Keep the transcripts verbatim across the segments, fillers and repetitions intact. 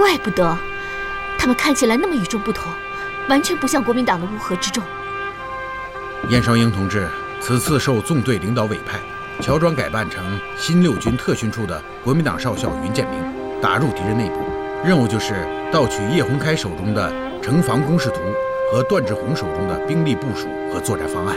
怪不得，他们看起来那么与众不同，完全不像国民党的乌合之众。 燕绍英同志此次受纵队领导委派，乔装改扮成新六军特训处的国民党少校云建明，打入敌人内部，任务就是盗取叶洪开手中的城防工事图和段志宏手中的兵力部署和作战方案。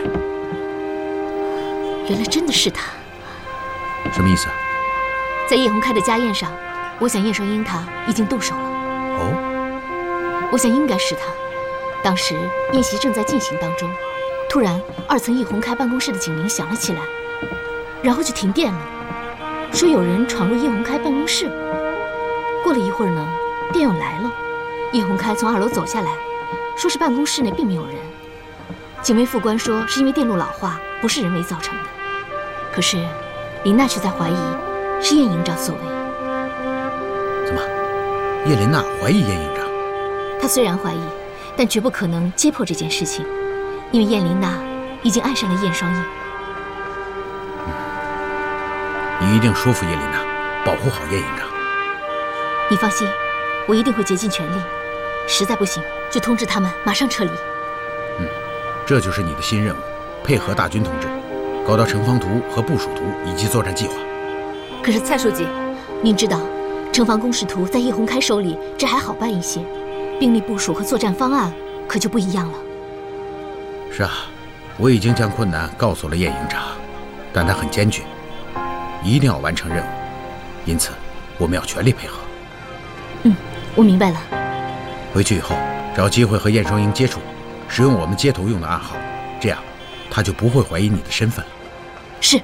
原来真的是他。 什么意思？ 在叶洪开的家宴上，我想燕绍英他已经动手了。 哦， 我想应该是他。当时宴席正在进行当中，突然二层叶洪开办公室的警铃响了起来，然后就停电了，说有人闯入叶洪开办公室。过了一会儿呢，电又来了，叶洪开从二楼走下来，说是办公室内并没有人。警卫副官说是因为电路老化，不是人为造成的。可是林娜却在怀疑是燕营长所为。 怎么，叶琳娜怀疑燕营长？ 她虽然怀疑，但绝不可能揭破这件事情，因为燕琳娜已经爱上了燕双英。 嗯，你一定说服叶琳娜，保护好燕营长。 你放心，我一定会竭尽全力。实在不行，就通知他们马上撤离。 嗯，这就是你的新任务，配合大军同志，搞到城防图和部署图以及作战计划。 可是蔡书记，您知道，城防工事图在叶洪开手里，这还好办一些，兵力部署和作战方案可就不一样了。 是啊，我已经将困难告诉了燕营长，但他很坚决，一定要完成任务，因此我们要全力配合。 嗯，我明白了。 回去以后找机会和燕双英接触，使用我们接头用的暗号，这样他就不会怀疑你的身份了。 是。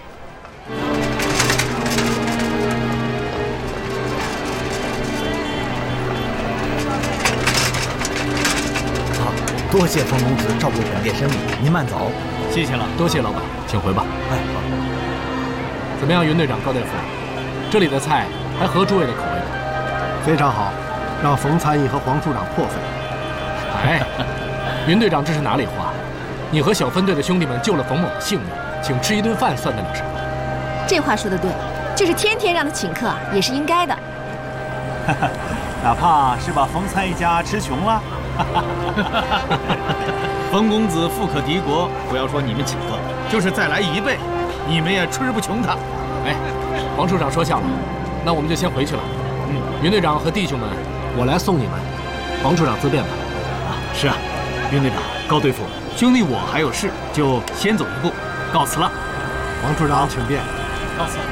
好，多谢冯公子照顾本店生意，您慢走。 谢谢了，多谢老板，请回吧。 哎，好。 怎么样，云队长、高大夫，这里的菜还合诸位的口味吗？ 非常好，让冯参议和黄处长破费。 哎，云队长这是哪里话？你和小分队的兄弟们救了冯某的性命，请吃一顿饭算得了什么？ 这话说得对，就是天天让他请客也是应该的。 哪怕是把冯参议家吃穷了。 冯公子富可敌国，不要说你们请客，就是再来一倍，你们也吃不穷他。 哎，黄处长说笑了，那我们就先回去了。嗯，云队长和弟兄们，我来送你们。黄处长自便吧。 啊，是啊，云队长、高队副，兄弟我还有事，就先走一步，告辞了。 黄处长请便。 告辞。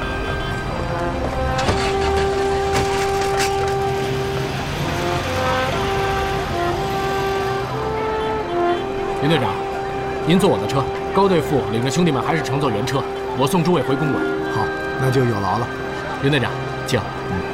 云队长，您坐我的车，高队副领着兄弟们还是乘坐原车，我送诸位回公馆。 好，那就有劳了。 云队长，请。 嗯。